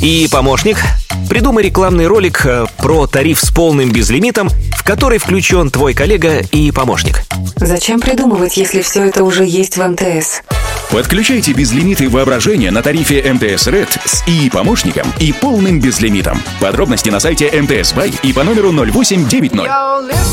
И помощник, придумай рекламный ролик про тариф с полным безлимитом, в который включен твой коллега и помощник. Зачем придумывать, если все это уже есть в МТС? Подключайте безлимиты воображения на тарифе МТС Red с ИИ-помощником и полным безлимитом. Подробности на сайте МТС Бай и по номеру 0890.